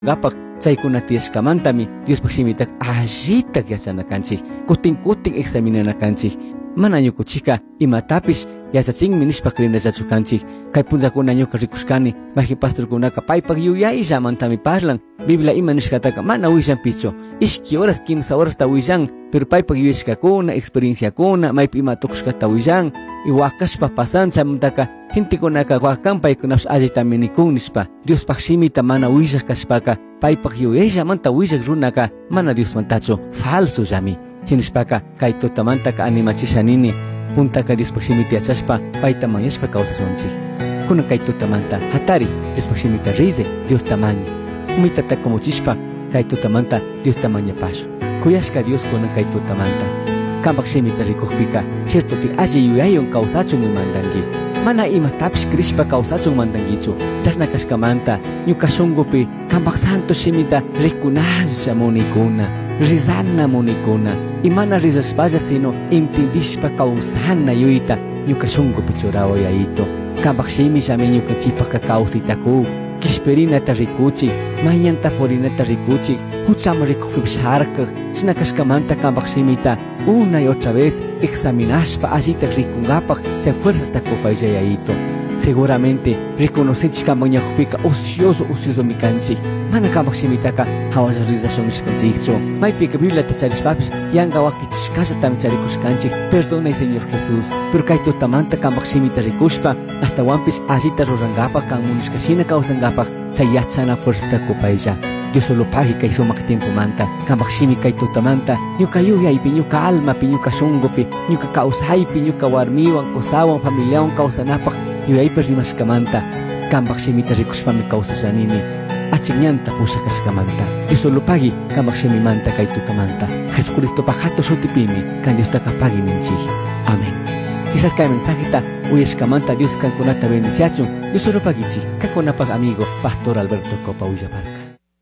gapak chaykunatiashkamantami Dios pakshimitak allita yachanakanchik kutin examinanakanchik mana ñukuchika imatapish yachachinmi nishpa krinachachukanchik kay punchakuna ñuka rikushkani maji pastorkunaka paypak yuyayllamanmi parlan Biblia ima nishkataka mana willanpichu ishki horas 15 horas ta willan pero paypak yuyashkakuna experienciakuna maypi ima tukushkata willan y wakashpa pasan chaymantaka gentekunaka wakan paykunapish allitami nikun nishpa Dios pakshimita mana willak kashpaka paypak yuyaylamanta willak runaka mana Dios mantachu falso llami chinishpaka kay tutamantaka animachishanini puntaka Dios pakshimita yachashpa payta mañashpa kawsashunchik kuna kay tutamanta hatari Dios pakshimita rize Dios tamañi umitata komuchishpa kay tutamanta Dios tamaña pashu kuyashka Dios kuna kay tutamanta kampak shimita rikukpika cierto ti alli yuyayon kawsachun mandangi mana imatapish krishpa kawsachun mandangichu chasna kashkamanta ñuka shunkupi kampak santo shimita rikunalla munikuna rizana munikuna imana rizashpalla sino intindishpa kawsana yuyita ñuka shunkupi churawayaito kampak shimi llami ñuka chipaka kawsitaku kishperinata rikuchik mañanta porinata rikuchik huchama rikukpipish harkak china kashkamanta kampak shimita una y otra vez examinashpa allita rikungapak chay fuerzas takopayllayaito seguramente reconocerchik kampak ñawpika ocioso mikanchik mana kampak shimitaka hawalla rizashunishkanchikchu maypika Biblia charishpapish yanka wakichishkallata charikushkanchik perdonay Señor Jesús pero kay tutamanta kampak shimita rikushpa hasta wanpish allita rurangapak kan munishkashina kawsangapak chay yachana fuerzas takopaylla Dios solo pagi kay sumak tiempo manta kampak shimi kay tutamanta ñuka yuyaypi ñuka almapi ñuka shunkupi ñuka kawsaypi ñuka warmiwan kusawan familiawan kawsanapak yuyaypi rimashkamanta kampak shimita rikushpami kawsashanini achikñanta pushakashkamanta Dios solo pagi kampak shimimanta kay tutamanta Jesucristo pajato shutipimi kan Dios taka pagi ninchik amén. Quizás kay mensajita uyashkamanta Dios kankunata bendiciachun Dios solo pagichik kakunapak amigo Pastor Alberto Copa Willaparka.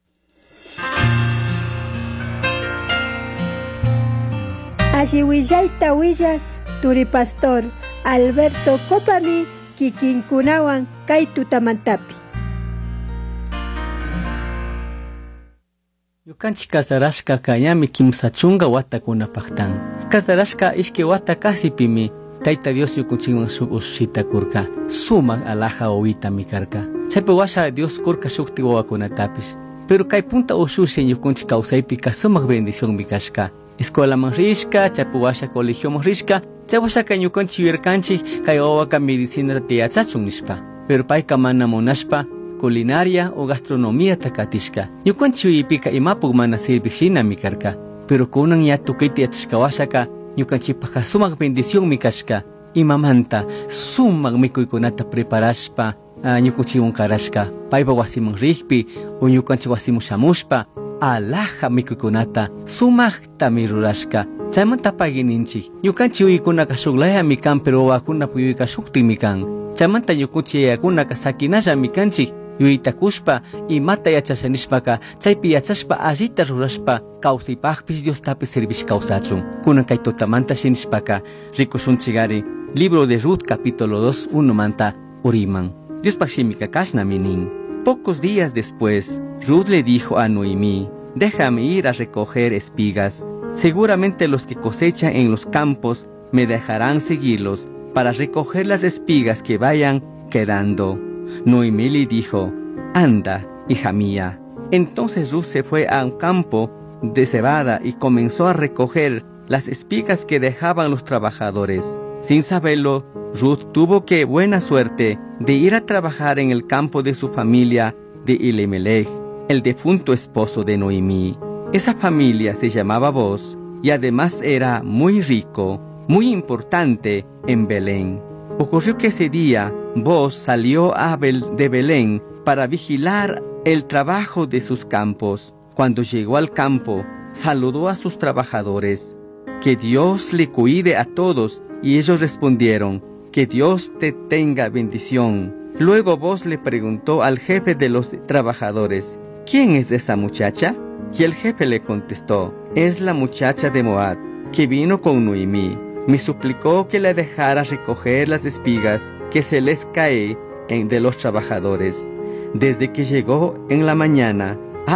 Alli willayta willak turi Pastor Alberto Copami kikinkunawan kay tutamantapi. Ñukanchik kasarashka kayami kimsa chunka watakunapaktan. Kasarashka ishki wata kasipimi Tayta Dios yukunchikwan shuk ushita kurka sumak alaja wawitami karka. Chaypi washa Dios kurka shukti wawakunatapish. Pero kay punta ushushi yukunchik kawsaypika sumak bendición mi kashka. Escuela rishka, chapuwasha colegio rishka, chapusaka ñukanchik yuyarkanchik kay wawaka medicina tiyachachun nishpa. Pero payka mana munashpa culinaria o gastronomía takatishka. Ñukanchik yuyipika imapuk mana sirvikshina mi karka. Pero kunan ya tukiti yachashkawashaka ñukanchikpaka sumak bendición mi kashka. Imamanta sumak mikuykunata preparashpa ñukanchikwan karashka. Paypa wasiman rikpi o ñukanchik wasiman shamushpa alaja mikuykunata sumaktami rurashka chaymanta pagininchik ñukanchik yuykunaka shuklayami kan pero wawakunapak yuyka shuktimi kan chaymanta ñukanchik yayakunaka sakinallami kanchik yuyitakushpa imata yachashanishpaka chaypi yachashpa allita rurashpa kawsaypakpish Diostapish servish kawsachun kunan kay tutamanta shinishpaka rikushunchikari libro de Ruth capítulo 2 1 manta uriman Diospak shimika kashnami nin. Pocos días después, Ruth le dijo a Noemí, déjame ir a recoger espigas. Seguramente los que cosechan en los campos me dejarán seguirlos para recoger las espigas que vayan quedando. Noemí le dijo, anda, hija mía. Entonces Ruth se fue a un campo de cebada y comenzó a recoger las espigas que dejaban los trabajadores. Sin saberlo, Ruth tuvo que buena suerte de ir a trabajar en el campo de su familia de Elimelech, el defunto esposo de Noemí. Esa familia se llamaba Boz y además era muy rico, muy importante en Belén. Ocurrió que ese día Boz salió de Belén para vigilar el trabajo de sus campos. Cuando llegó al campo, saludó a sus trabajadores. Que Dios le cuide a todos. Y ellos respondieron, que Dios te tenga bendición. Luego Boz le preguntó al jefe de los trabajadores, ¿quién es esa muchacha? Y el jefe le contestó, es la muchacha de Moab, que vino con Noemí. Me suplicó que la dejara recoger las espigas que se les cae de los trabajadores. Desde que llegó en la mañana,